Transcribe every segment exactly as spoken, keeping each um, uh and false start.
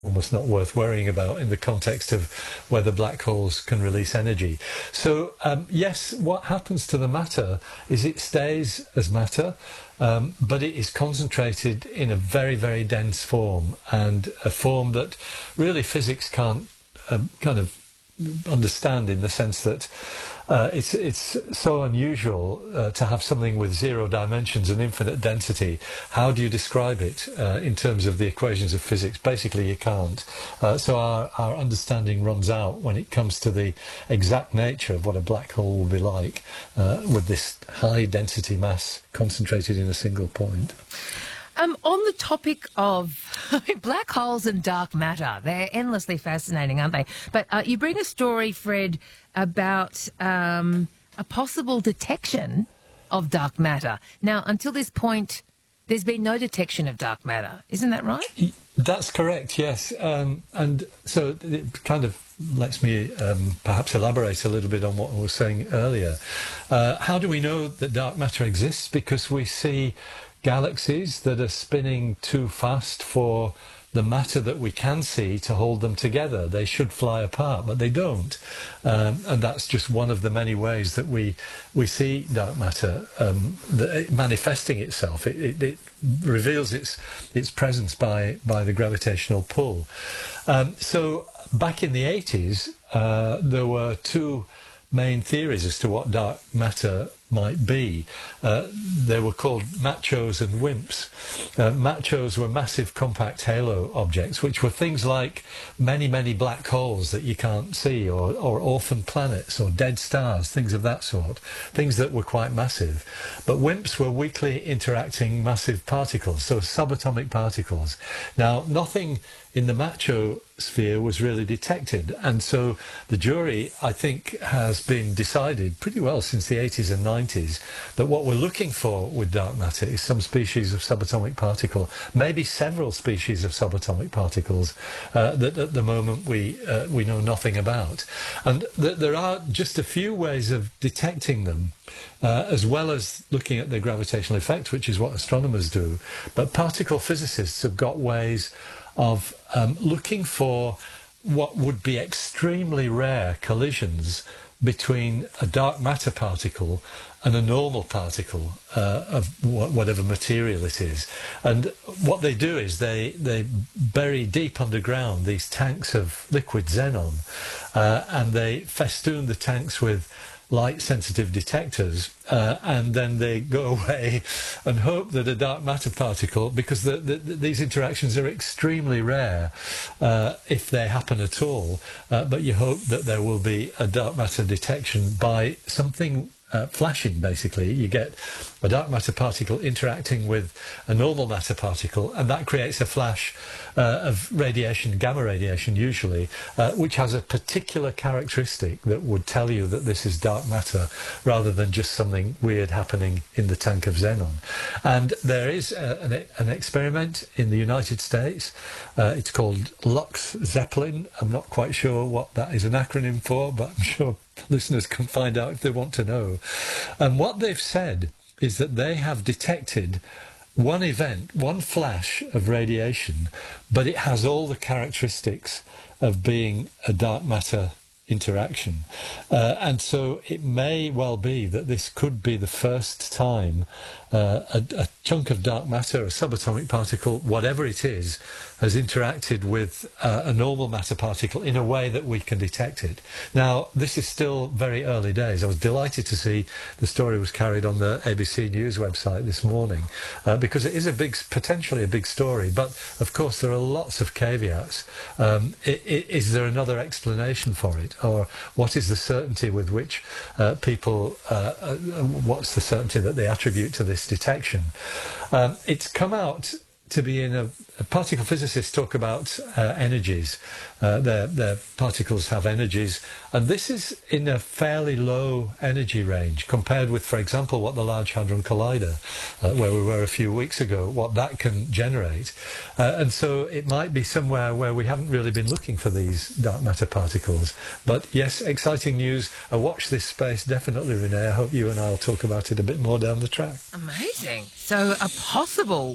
almost not worth worrying about in the context of whether black holes can release energy. So um, yes, what happens to the matter is it stays as matter, um, but it is concentrated in a very, very dense form, and a form that really physics can't um, kind of understand, in the sense that uh, it's it's so unusual uh, to have something with zero dimensions and infinite density. How do you describe it uh, in terms of the equations of physics? Basically, you can't. Uh, so our, our understanding runs out when it comes to the exact nature of what a black hole will be like uh, with this high density mass concentrated in a single point. Um, on the topic of black holes and dark matter, they're endlessly fascinating, aren't they? But uh, you bring a story, Fred, about um, a possible detection of dark matter. Now, until this point, there's been no detection of dark matter. Isn't that right? That's correct, yes. Um, and so it kind of lets me um, perhaps elaborate a little bit on what I was saying earlier. Uh, how do we know that dark matter exists? Because we see galaxies that are spinning too fast for the matter that we can see to hold them together. They should fly apart, but they don't. Um, and that's just one of the many ways that we we see dark matter um, the, manifesting itself. It, it, it reveals its its presence by by the gravitational pull. Um, so back in the eighties, uh, there were two main theories as to what dark matter might be. Uh, they were called machos and WIMPs. Uh, machos were massive compact halo objects, which were things like many, many black holes that you can't see, or, or orphan planets, or dead stars, things of that sort, things that were quite massive. But WIMPs were weakly interacting massive particles, so subatomic particles. Now, nothing in the macho sphere was really detected, and so the jury, I think, has been decided pretty well since the eighties and nineties that what we're looking for with dark matter is some species of subatomic particle, maybe several species of subatomic particles uh, that at the moment we uh, we know nothing about, and th- there are just a few ways of detecting them. Uh, as well as looking at their gravitational effect, which is what astronomers do. But particle physicists have got ways of um, looking for what would be extremely rare collisions between a dark matter particle and a normal particle uh, of wh- whatever material it is. And what they do is they, they bury deep underground these tanks of liquid xenon, uh, and they festoon the tanks with light-sensitive detectors, uh, and then they go away and hope that a dark matter particle, because the, the, these interactions are extremely rare uh, if they happen at all, uh, but you hope that there will be a dark matter detection by something Uh, flashing. Basically, you get a dark matter particle interacting with a normal matter particle, and that creates a flash uh, of radiation, gamma radiation usually, uh, which has a particular characteristic that would tell you that this is dark matter rather than just something weird happening in the tank of xenon. And there is a, an, an experiment in the United States. Uh, it's called Lux Zeppelin. I'm not quite sure what that is an acronym for, but I'm sure listeners can find out if they want to know. And what they've said is that they have detected one event, one flash of radiation, but it has all the characteristics of being a dark matter interaction. Uh, and so it may well be that this could be the first time uh, a, a chunk of dark matter, a subatomic particle, whatever it is, has interacted with uh, a normal matter particle in a way that we can detect it. Now, this is still very early days. I was delighted to see the story was carried on the A B C News website this morning, uh, because it is a big, potentially a big story, but of course there are lots of caveats. Um, i- i- is there another explanation for it? Or what is the certainty with which uh, people, uh, uh, what's the certainty that they attribute to this detection? Um, it's come out to be in a, particle physicists talk about uh, energies. Uh, their, their particles have energies, and this is in a fairly low energy range compared with, for example, what the Large Hadron Collider, uh, where we were a few weeks ago, what that can generate. Uh, and so it might be somewhere where we haven't really been looking for these dark matter particles. But yes, exciting news. Uh, watch this space, definitely, Renee. I hope you and I will talk about it a bit more down the track. Amazing. So a possible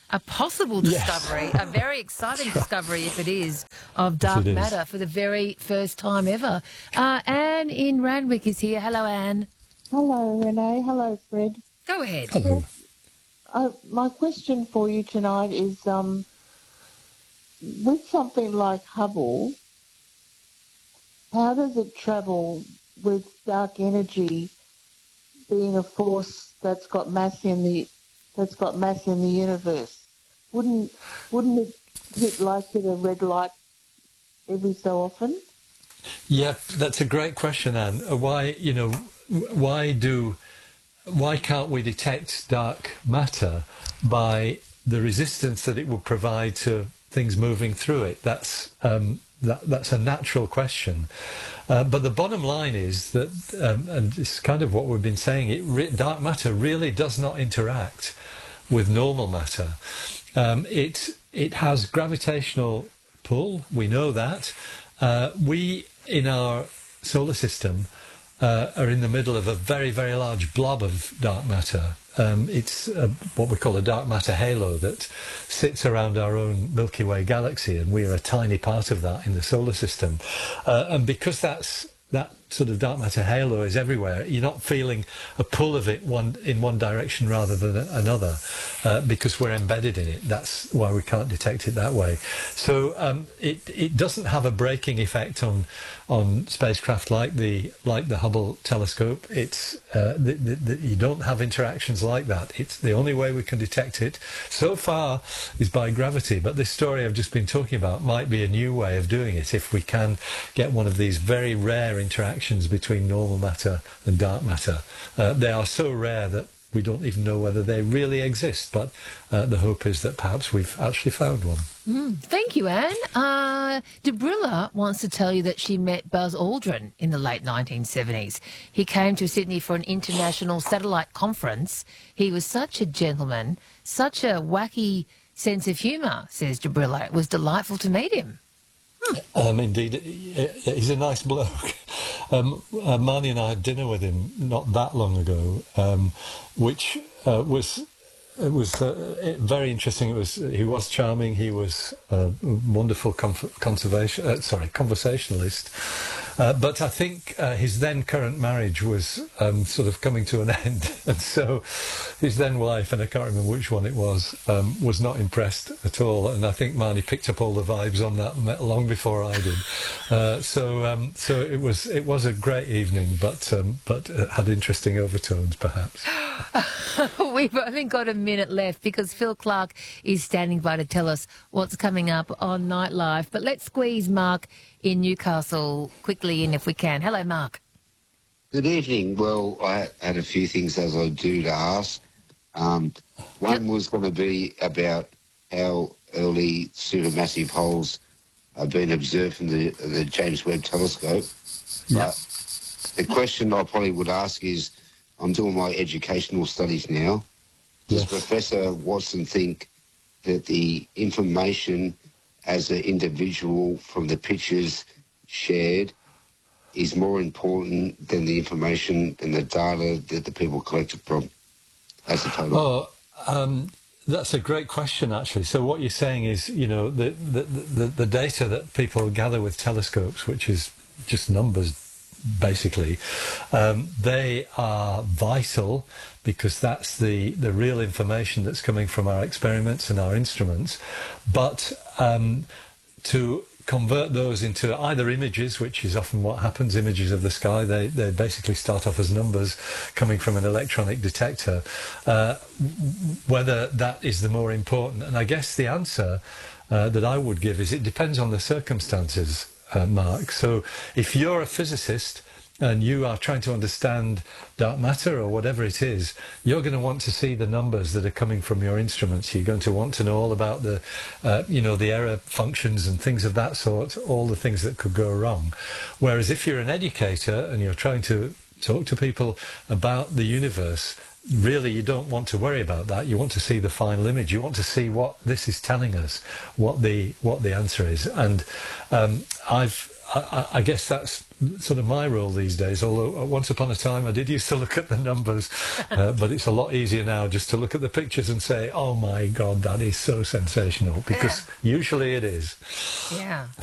a possible Yes. discovery, a very exciting discovery, if it is, of Yes, dark it is. matter for the very first time ever. Uh, Anne in Randwick is here. Hello, Anne. Hello, Renee. Hello, Fred. Go ahead. Hello. Uh, my question for you tonight is, um, with something like Hubble, how does it travel with dark energy being a force that's got mass in the that's got mass in the universe? Wouldn't wouldn't it hit like hit a red light every so often? Yeah, that's a great question, Anne. Uh, Why, you know, w- why do, why can't we detect dark matter by the resistance that it will provide to things moving through it? That's um, that, that's a natural question. Uh, but the bottom line is that, um, and it's kind of what we've been saying, it re- dark matter really does not interact with normal matter. Um, it it has gravitational pull. We know that. Uh, we in our solar system uh, are in the middle of a very very large blob of dark matter. Um, it's uh, what we call a dark matter halo that sits around our own Milky Way galaxy, and we are a tiny part of that in the solar system. Uh, and because that's that sort of dark matter halo is everywhere, you're not feeling a pull of it one in one direction rather than another, uh, because we're embedded in it. That's why we can't detect it that way. So um, it it doesn't have a braking effect on on spacecraft like the like the Hubble telescope. It's uh, the, the, the, you don't have interactions like that. It's the only way we can detect it so far is by gravity. But this story I've just been talking about might be a new way of doing it if we can get one of these very rare interactions between normal matter and dark matter. Uh, they are so rare that we don't even know whether they really exist, but uh, the hope is that perhaps we've actually found one. Mm, thank you, Anne. Uh, Debrilla wants to tell you that she met Buzz Aldrin in the late nineteen seventies. He came to Sydney for an international satellite conference. He was such a gentleman, such a wacky sense of humour, says Debrilla. It was delightful to meet him. Um, indeed, he's a nice bloke. Um, uh, Marnie and I had dinner with him not that long ago, um, which uh, was it was uh, very interesting. It was he was charming. He was a wonderful conf- conservation uh, sorry conversationalist. Uh, but I think uh, his then current marriage was um, sort of coming to an end, and so his then wife, and I can't remember which one it was, um, was not impressed at all. And I think Marnie picked up all the vibes on that long before I did. Uh, so um, so it was it was a great evening, but um, but it had interesting overtones, perhaps. We've only got a minute left because Phil Clark is standing by to tell us what's coming up on Nightlife. But let's squeeze Mark in Newcastle quickly in if we can. Hello, Mark. Good evening. Well, I had a few things as I do to ask. Um, one was going to be about how early supermassive holes are being observed from the, the James Webb Telescope. Yeah. But the question I probably would ask is, I'm doing my educational studies now. Does Yes. Professor Watson think that the information as an individual from the pictures shared is more important than the information and the data that the people collected from as a total? Oh, um, that's a great question, actually. So what you're saying is, you know, the, the, the, the data that people gather with telescopes, which is just numbers, basically, um, they are vital because that's the, the real information that's coming from our experiments and our instruments. But um, to convert those into either images, which is often what happens, images of the sky, they, they basically start off as numbers coming from an electronic detector, uh, whether that is the more important. And I guess the answer uh, that I would give is it depends on the circumstances, uh, Mark. So if you're a physicist and you are trying to understand dark matter or whatever it is, you're going to want to see the numbers that are coming from your instruments. You're going to want to know all about the, uh, you know, the error functions and things of that sort, all the things that could go wrong. Whereas if you're an educator and you're trying to talk to people about the universe, really you don't want to worry about that. You want to see the final image. You want to see what this is telling us, what the what the answer is. And um, I've I, I I guess that's sort of my role these days. Although uh, once upon a time I did used to look at the numbers, uh, but it's a lot easier now just to look at the pictures and say, "Oh my God, that is so sensational," because usually it is. Yeah.